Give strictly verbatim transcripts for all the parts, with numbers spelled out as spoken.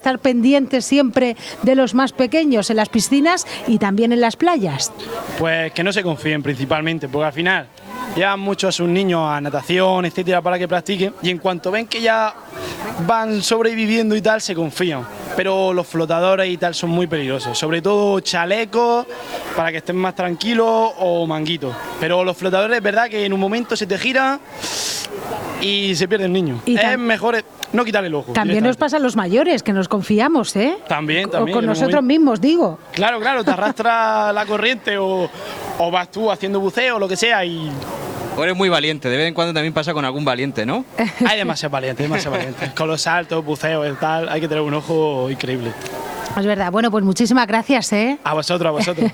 estar pendientes siempre de los más pequeños en las piscinas y también en las playas? Pues que no se confíen principalmente, porque al final llevan mucho a sus niños a natación, etcétera, para que practiquen, y en cuanto ven que ya van sobreviviendo y tal, se confían. Pero los flotadores y tal son muy peligrosos, sobre todo chalecos para que estén más tranquilos o manguitos. Pero los flotadores es verdad que en un momento se te giran y se pierde el niño. Es mejor no quitarle el ojo. También nos pasa a los mayores, que nos confiamos, ¿eh? También, también. O con nosotros mismos, digo. Claro, claro, te arrastra la corriente o, o vas tú haciendo buceo o lo que sea y... O eres muy valiente, de vez en cuando también pasa con algún valiente, ¿no? Hay demasiado valiente, demasiado valiente. Con los saltos, buceos y tal, hay que tener un ojo increíble. Es verdad. Bueno, pues muchísimas gracias, ¿eh? A vosotros, a vosotros.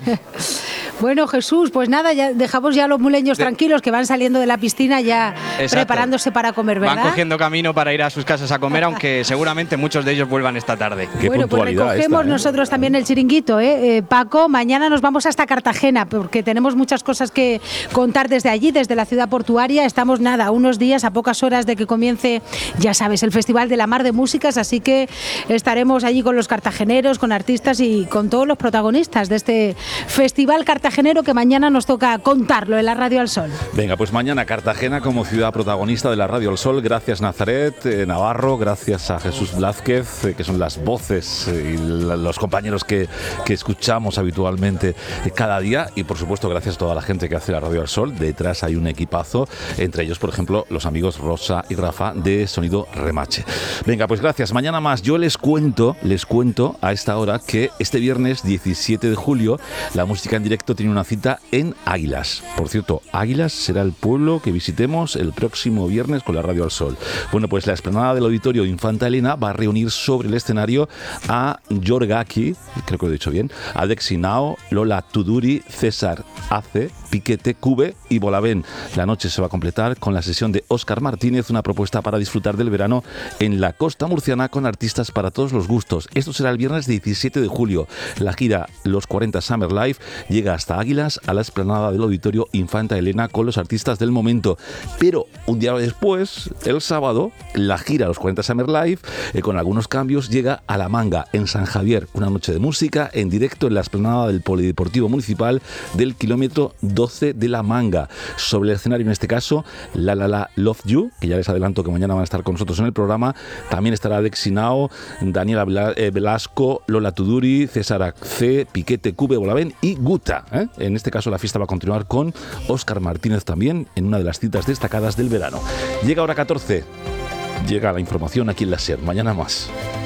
Bueno, Jesús, pues nada, ya dejamos ya a los muleños de... tranquilos que van saliendo de la piscina ya. Exacto. Preparándose para comer, ¿verdad? Van cogiendo camino para ir a sus casas a comer, aunque seguramente muchos de ellos vuelvan esta tarde. Qué bueno, pues recogemos esta, ¿eh? Nosotros también el chiringuito, ¿eh? Eh, Paco, mañana nos vamos hasta Cartagena porque tenemos muchas cosas que contar desde allí, desde la ciudad portuaria. Estamos nada, unos días, a pocas horas de que comience, ya sabes, el Festival de la Mar de Músicas, así que estaremos allí con los cartageneros, con artistas y con todos los protagonistas de este festival cartagenero que mañana nos toca contarlo en la Radio al Sol. Venga, pues mañana Cartagena como ciudad protagonista de la Radio al Sol. Gracias Nazaret eh, Navarro, gracias a Jesús Blázquez, eh, que son las voces eh, y la, los compañeros que, que escuchamos habitualmente eh, cada día, y por supuesto gracias a toda la gente que hace la Radio al Sol. Detrás hay un equipazo, entre ellos por ejemplo los amigos Rosa y Rafa de Sonido Remache. Venga, pues gracias. Mañana más. Yo les cuento, les cuento a esta hora que este viernes diecisiete de julio la música en directo tiene una cita en Águilas. Por cierto, Águilas será el pueblo que visitemos el próximo viernes con la Radio al Sol. Bueno, pues la explanada del Auditorio Infanta Elena va a reunir sobre el escenario a Yorgaki, creo que lo he dicho bien, a Dexinao, Lola Tuduri, César Ace, Piquete, Cube y Bolavén. La noche se va a completar con la sesión de Óscar Martínez, una propuesta para disfrutar del verano en la costa murciana con artistas para todos los gustos. Esto será el viernes diecisiete de julio. La gira Los cuarenta Summer Live llega hasta Águilas, a la explanada del Auditorio Infanta Elena con los artistas del momento. Pero un día después, el sábado, la gira Los cuarenta Summer Live, eh, con algunos cambios, llega a La Manga, en San Javier. Una noche de música en directo en la explanada del Polideportivo Municipal del kilómetro doce de La Manga. Sobre el escenario, en este caso, La La La Love You, que ya les adelanto que mañana van a estar con nosotros en el programa. También estará Dexinao, Daniela Velasco, Lola Tuduri, César Ace, Piquete, Cube, Bolavén y Guta. ¿eh? En este caso la fiesta va a continuar con Óscar Martínez también en una de las citas destacadas del verano. Llega hora catorce. Llega la información aquí en la SER. Mañana más.